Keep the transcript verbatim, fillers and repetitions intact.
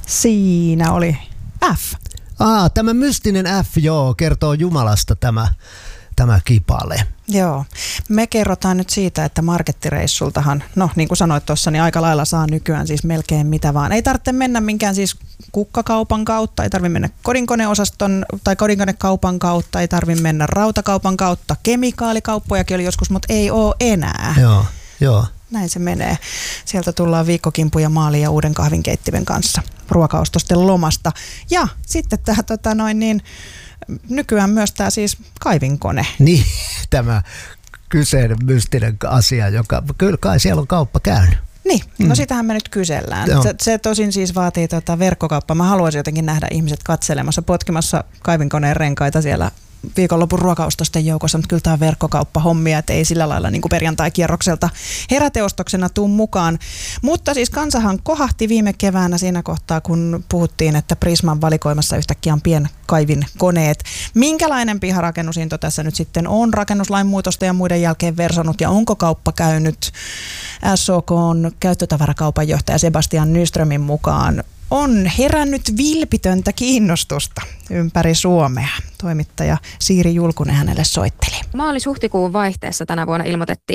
Siinä oli F. Aa, tämä mystinen F, joo, kertoo Jumalasta tämä, tämä kipale. Joo. Me kerrotaan nyt siitä, että markettireissultahan, no niin kuin sanoit tuossa, niin aika lailla saa nykyään siis melkein mitä vaan. Ei tarvitse mennä minkään siis kukkakaupan kautta, ei tarvitse mennä kodinkoneosaston tai kodinkonekaupan kautta, ei tarvitse mennä rautakaupan kautta. Kemikaalikauppojakin oli joskus, mutta ei ole enää. Joo, joo. Näin se menee. Sieltä tullaan viikkokimpuja maaliin ja uuden kahvinkeittimen kanssa ruokaostosten lomasta. Ja sitten tämä tota noin niin, nykyään myös tämä siis kaivinkone. Niin, tämä kyseinen mystinen asia, joka kyllä kai siellä on kauppa käynyt. Niin, no mm. sitähän me nyt kysellään. Se, se tosin siis vaatii tota verkkokauppaa. Mä haluaisin jotenkin nähdä ihmiset katselemassa, potkimassa kaivinkoneen renkaita siellä viikonlopun ruokaostosten joukossa, mutta kyllä tämä on verkkokauppahommia, että ei sillä lailla niin kuin perjantai-kierrokselta heräteostoksena tuu mukaan. Mutta siis kansahan kohahti viime keväänä siinä kohtaa, kun puhuttiin, että Prisman valikoimassa yhtäkkiä on pienkaivinkoneet. Minkälainen piharakennusinto tässä nyt sitten on rakennuslain muutosta ja muiden jälkeen versonut ja onko kauppa käynyt? S O K:n käyttötavarakaupan johtaja Sebastian Nyströmin mukaan on herännyt vilpitöntä kiinnostusta ympäri Suomea. Toimittaja Siiri Julkunen hänelle soitteli. Maalis-huhtikuun vaihteessa tänä vuonna ilmoitettiin